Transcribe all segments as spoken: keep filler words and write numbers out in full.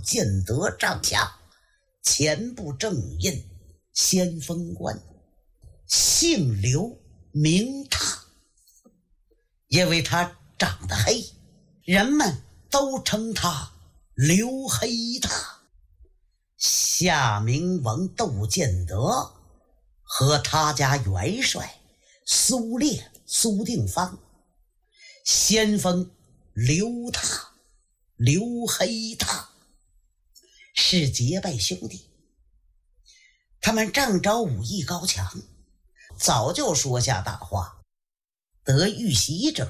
建德帐下，前部正印先锋官，姓刘名踏。因为他长得黑，人们都称他刘黑踏。夏明王窦建德和他家元帅苏烈、苏定方先锋刘踏、刘黑踏是结拜兄弟，他们正招武艺高强，早就说下大话：得遇袭者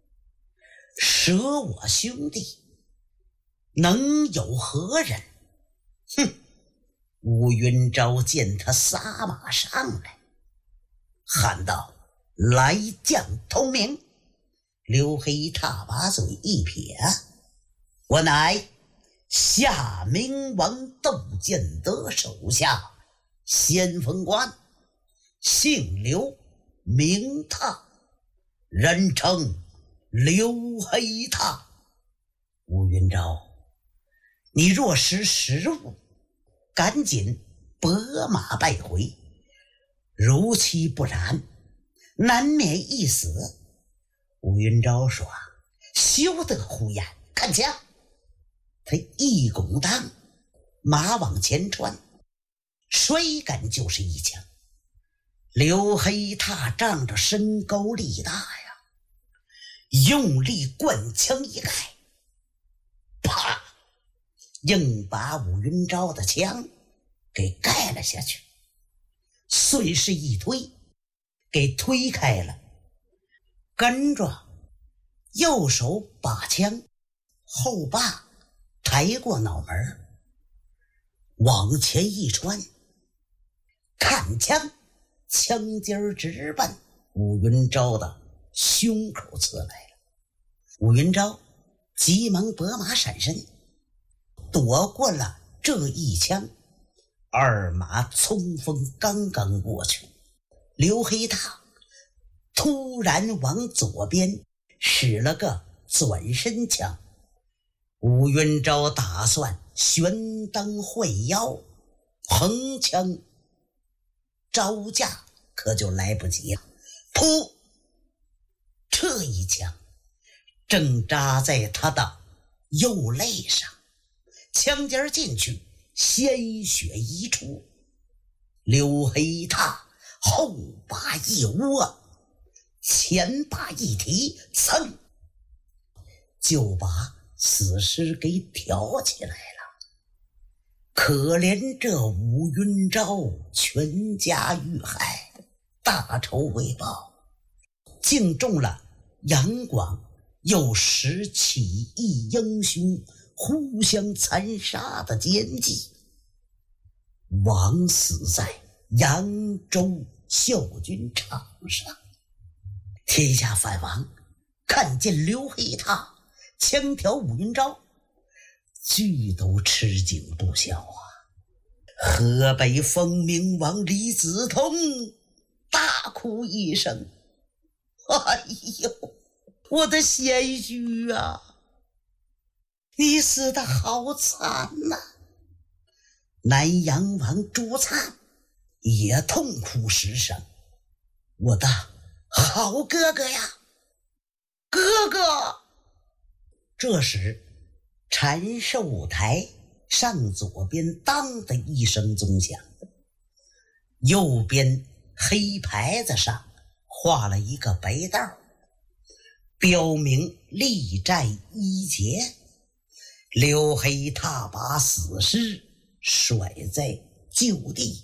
舍我兄弟，能有何人？哼！乌云昭见他撒马上来，喊道：来将通明！刘黑踏把嘴一撇：我乃夏明王窦建德手下先锋官，姓刘名踏，人称刘黑踏。乌云昭，你若识时务，赶紧拨马败回，如其不然，难免一死。乌云昭说：休得胡言，看枪！他一拱裆，马往前穿，摔杆就是一枪。刘黑踏仗着身高力大呀，用力灌枪一盖，啪！硬把武云昭的枪给盖了下去，顺势一推，给推开了。跟着右手把枪后把抬过脑门，往前一穿，看枪，枪尖直奔武云昭的胸口刺来了。武云昭急忙拨马闪身，躲过了这一枪。二马冲锋刚刚过去，刘黑踏突然往左边使了个转身枪。武云昭打算悬当会腰，横枪招架，可就来不及了。噗！这一枪正扎在他的右肋上，枪尖进去，鲜血一出。刘黑踏后把一窝，前把一提，噌，就把死尸给挑起来了。可怜这武云昭全家遇害，大仇未报，竟中了杨广又十起义英雄互相残杀的奸计，枉死在扬州校军场上。天下藩王看见刘黑踏枪挑武云昭，俱都吃惊不小啊！河北封明王李子通大哭一声：哎呦，我的贤婿啊，你死得好惨呐、啊！南阳王朱灿也痛哭失声：我的好哥哥呀，哥哥！这时禅寿台上左边当的一声钟响，右边黑牌子上画了一个白道，标明力战一节。刘黑踏把死尸甩在就地，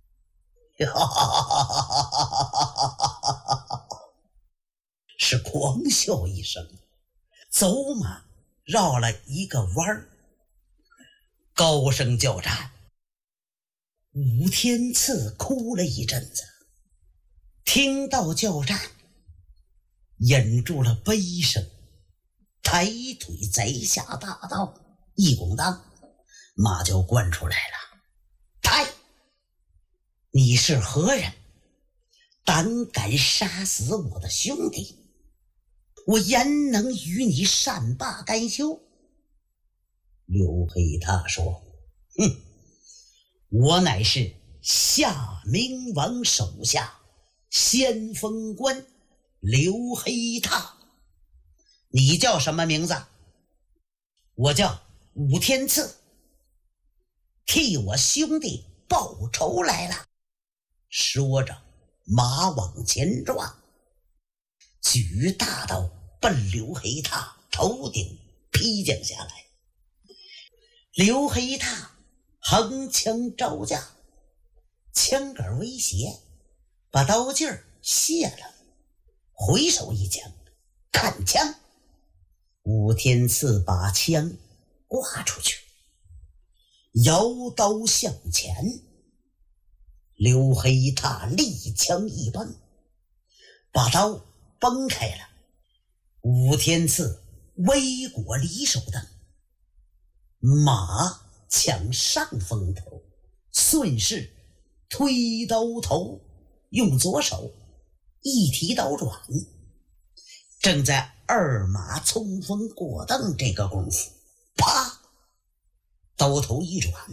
是狂笑一声，走马绕了一个弯儿，高声叫战。武天赐哭了一阵子，听到叫战，忍住了悲声，抬腿摘下大刀，一拱裆，马就灌出来了。抬！你是何人？胆敢杀死我的兄弟，我焉能与你善罢甘休？ 刘黑闼说：“哼，我乃是夏明王手下先锋官刘黑闼。你叫什么名字？”“我叫武天赐，替我兄弟报仇来了。”说着马往前撞，举大刀奔刘黑闼头顶劈将下来。刘黑闼横枪招架，枪杆威胁，把刀劲儿泄了，回手一枪，看枪。武天赐把枪挂出去，摇刀向前。刘黑闼立枪一崩，把刀崩开了。武天赐微果离手蹬，马抢上风头，顺势推刀头，用左手一提刀转。正在二马冲锋过蹬这个功夫，啪，刀头一转，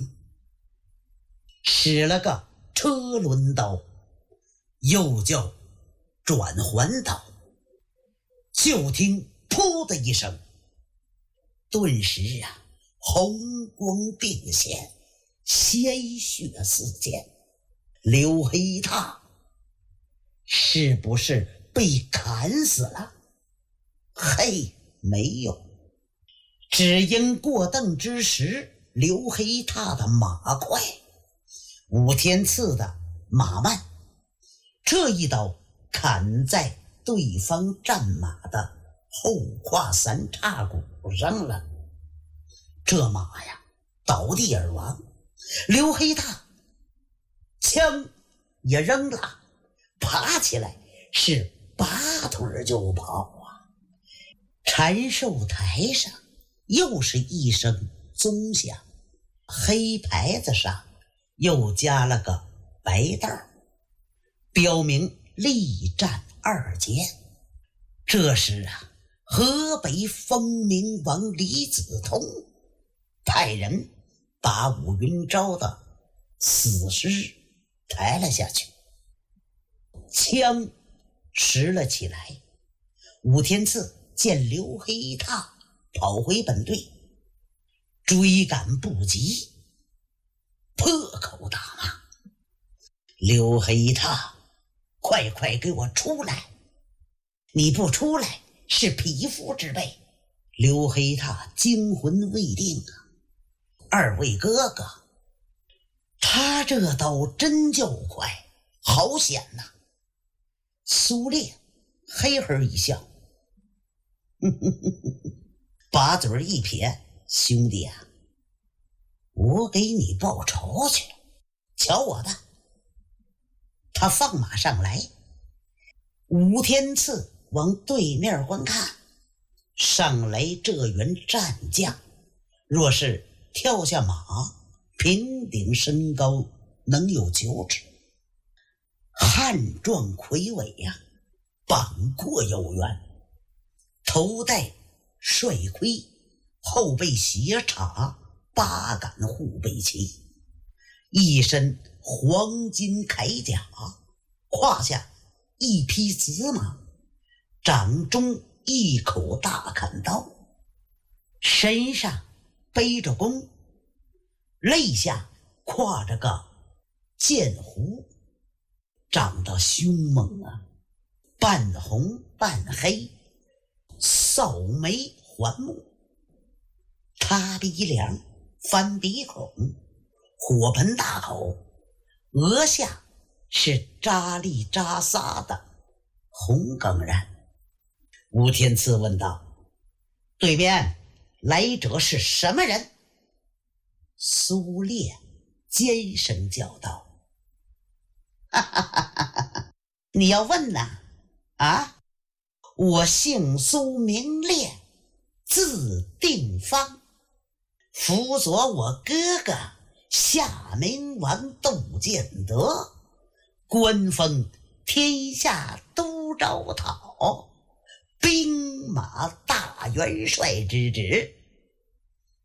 使了个车轮刀，又叫转环刀。就听噗的一声，顿时啊，红光并现，鲜血四溅。刘黑闼是不是被砍死了？嘿，没有，只因过蹬之时刘黑闼的马快，武天赐的马慢，这一刀砍在对方战马的后胯三叉骨上了，这马呀倒地而亡。刘黑闼枪也扔了，爬起来是拔腿就跑啊。禅寿台上又是一声钟响，黑牌子上又加了个白道，表明力战二捷。这时啊，河北风明王李子通派人把武云昭的死尸抬了下去，枪拾了起来。武天赐见刘黑闼跑回本队，追赶不及，破口大骂：“刘黑闼，快快给我出来！你不出来是匹夫之辈！”刘黑闼惊魂未定啊，二位哥哥，他这刀真叫快，好险呐！苏烈嘿嘿一笑，呵呵呵呵，把嘴一撇：“兄弟啊，我给你报仇去了，瞧我的！”他放马上来，武天赐往对面观看，上来这员战将，若是跳下马，平顶身高能有九尺，汉壮魁伟呀、啊，膀阔有圆，头戴帅盔，后背斜插八杆护背旗，一身黄金铠甲，胯下一匹紫马，掌中一口大砍刀，身上背着弓，肋下挎着个剑壶，长得凶猛啊，半红半黑，扫眉环目，塌鼻梁，翻鼻孔，火盆大口，额下是扎里扎撒的红梗染。武天赐问道：“对面来者是什么人？”苏烈尖声叫道：“哈哈哈哈哈！你要问呐？啊，我姓苏名烈，字定方，辅佐我哥哥夏明王窦建德，官封天下都招讨，兵马大元帅之职。”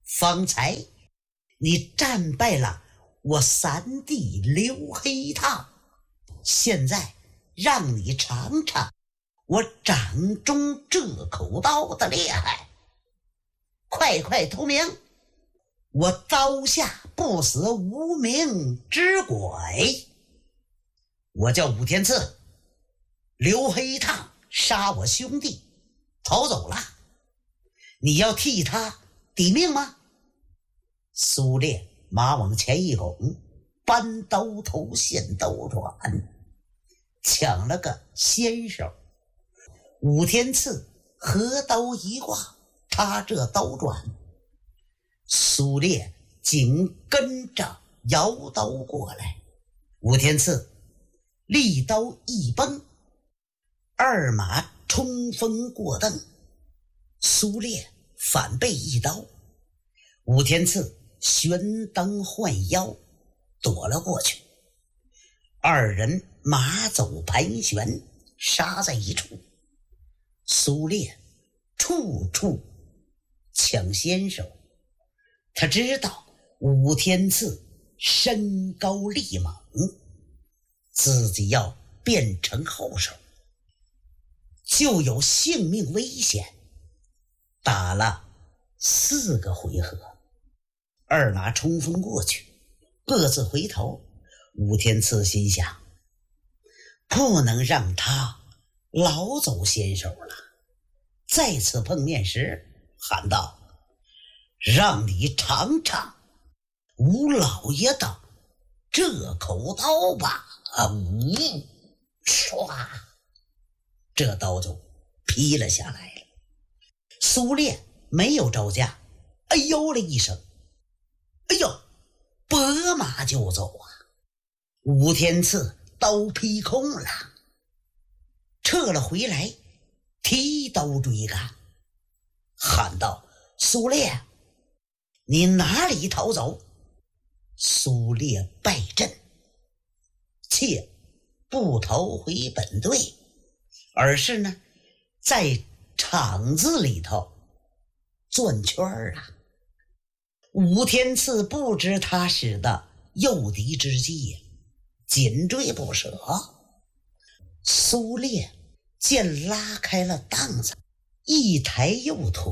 方才你战败了我三弟刘黑闼，现在让你尝尝我掌中这口刀的厉害，快快投名，我刀下不死无名之鬼。我叫武天赐，刘黑闼杀我兄弟逃走了，你要替他抵命吗？苏烈马往前一拱，搬刀头现刀转，抢了个先手。武天赐合刀一挂，他这刀转，苏烈紧跟着摇刀过来。武天赐利刀一崩，二马冲锋过蹬，苏烈反背一刀，武天赐悬裆换腰躲了过去，二人马走盘旋，杀在一处。苏烈处处抢先手，他知道武天赐身高力猛，自己要变成后手就有性命危险。打了四个回合，二马冲锋过去，各自回头。武天赐心想，不能让他老走先手了。再次碰面时喊道，让你尝尝吴老爷的这口刀吧。嗯，唰，这刀就劈了下来了。苏烈没有招架，哎呦了一声，哎呦，拨马就走啊！武天赐刀劈空了，撤了回来，提刀追赶，喊道，苏烈，你哪里逃走？苏烈败阵，切不逃回本队，而是呢在场子里头转圈啊。武天赐不知他使的诱敌之计，紧追不舍。苏烈见拉开了档子，一抬右腿，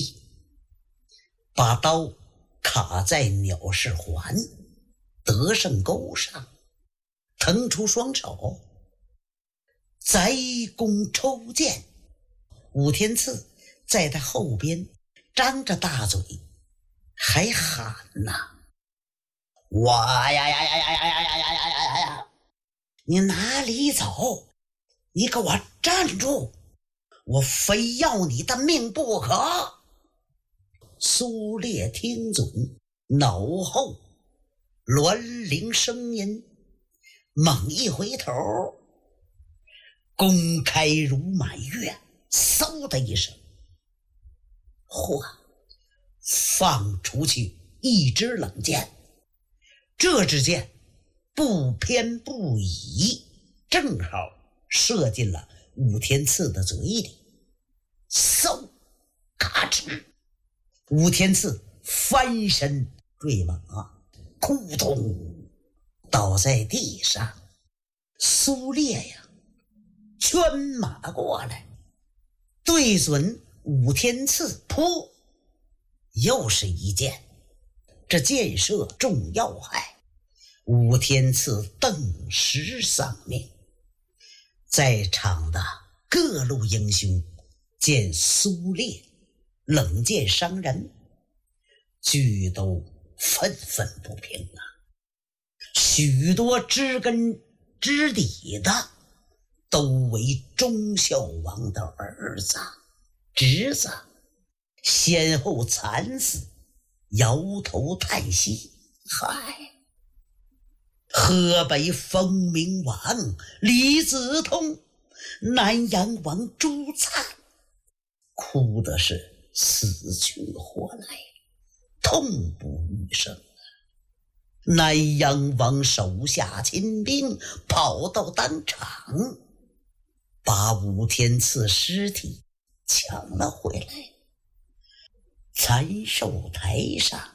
把刀卡在鸟式环得胜钩上，腾出双手，贼弓抽剑。武天赐在他后边张着大嘴，还喊呐，哇呀呀呀呀呀呀呀呀呀呀！你哪里走？你给我站住！我非要你的命不可！苏烈听准脑后鸾铃声音，猛一回头，弓开如满月，嗖的一声，嚯，放出去一支冷箭。这支箭不偏不倚，正好射进了武天赐的嘴里，嗖，咔哧，武天赐翻身坠马，扑通倒在地上。苏烈呀，圈马过来，对准武天赐扑，又是一箭。这箭射中要害，武天赐顿时丧命。在场的各路英雄见苏烈冷箭伤人，俱都愤愤不平啊！许多知根知底的都为忠孝王的儿子侄子先后惨死，摇头叹息。嗨，河北风明王李子通，南阳王朱粲，哭的是死去活来，痛不欲生。南阳王手下亲兵跑到当场，把武天赐尸体抢了回来。 参寿台上，